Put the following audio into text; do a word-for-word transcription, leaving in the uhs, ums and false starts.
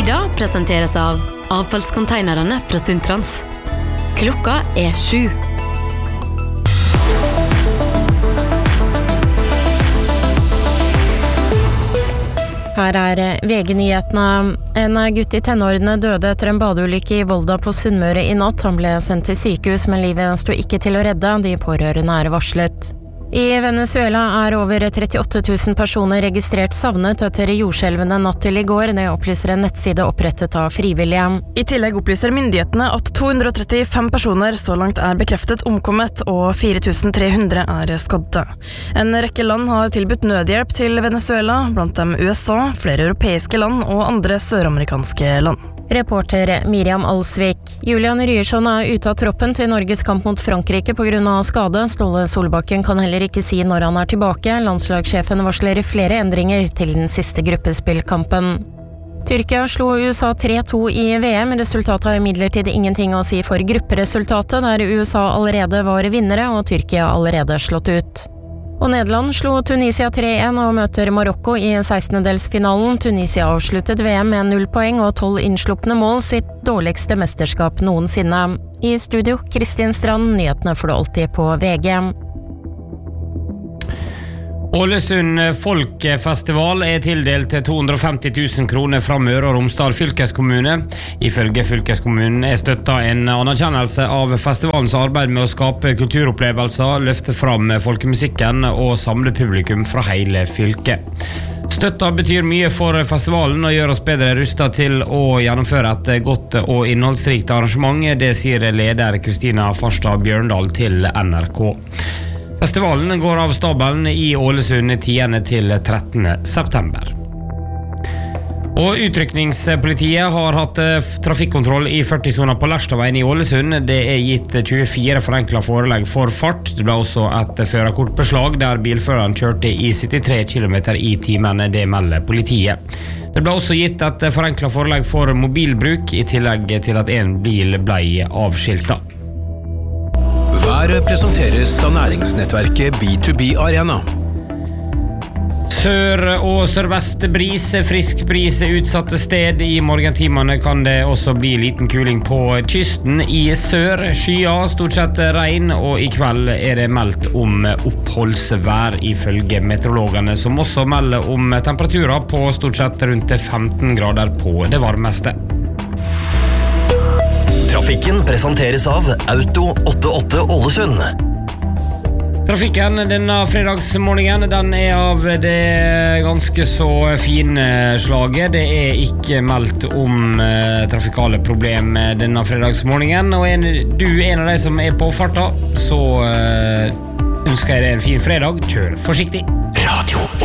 Nyda presenteres av avfallskonteinerne fra Sundtrans. Klokka er sju. Her er V G-nyhetene. En gutt i tenårene døde etter en badeulykke i Volda på Sunnmøre i natt. Han ble sendt til sykehus, men livet sto ikke til å redde. De pårørende er varslet. I Venezuela er over trettiåtte tusen personer registrert savnet etter jordskjelvene natt til i går. Det opplyser en nettside opprettet av frivillige. I tillegg opplyser myndighetene at to hundre og trettifem personer så langt er bekreftet omkommet, og fire tusen tre hundre er skadde. En rekke land har tilbudt nødhjelp til Venezuela, blant dem U S A, flere europeiske land og andre søramerikanske land. Reporter Miriam Alsvik. Julian Ryerson er ute av troppen til Norges kamp mot Frankrike på grunn av skade. Ståle Solbakken kan heller ikke si når han er tilbake. Landslagssjefen varsler flere endringer til den siste gruppespillkampen. Tyrkia slo U S A tre to i V M. Resultatet har imidlertid ingenting å si for grupperesultatet, der U S A allerede var vinnere og Tyrkia allerede slått ut. Og Nederland slo Tunisia tre en og møter Marokko i sekstendedelsfinalen. Tunisia avsluttet V M med null poeng og tolv innsluppne mål, sitt dårligste mesterskap noensinne. I studio, Kristin Strand, nyhetene får du alltid på V G. Ålesund Folkfestival er tildelt to hundre og femti tusen kroner fra Møre og Romsdal fylkeskommune. Ifølge fylkeskommunen er støtta en anerkjennelse av festivalens arbeid med å skape kulturopplevelser, løfte fram folkemusikken og samle publikum fra hele fylket. Støtta betyr mye for festivalen og gjør oss bedre rustet til å gjennomføre et godt og innholdsrikt arrangement. Det sier leder Kristina Farstad Bjørndal til N R K. Festivalen går av stabelen i Ålesund tiende til trettende september. Og utrykningspolitiet har hatt trafikkontroll i førti-soner på Lerstadveien i Ålesund. Det er gitt tjuefire forenklet forelegg for fart. Det ble også et førerkortbeslag der bilføreren kjørte i syttitre kilometer i timen. Det melder politiet. Det ble også gitt et forenklet forelegg for mobilbruk, i tillegg til at en bil ble avskiltet. Været presenteres av næringsnettverket B to B Arena. Sør- og sørvest bris, frisk bris utsatte sted. I morgentimene kan det også bli liten kuling på kysten. I sør, skyer, stort sett regn, og i kveld er det meldt om oppholdsvær ifølge meteorologene, som også melder om temperaturer på stort sett rundt femten grader på det varmeste. Trafikken presenteres av Auto åttiåtte Ålesund. Trafikken denne fredagsmorgenen, den er av det ganske så fine slaget. Det er ikke meldt om eh, trafikale problem denne fredagsmorgenen, og en, du er en av de som er på farta, så eh, ønsker jeg deg en fin fredag. Kjør forsiktig. Radio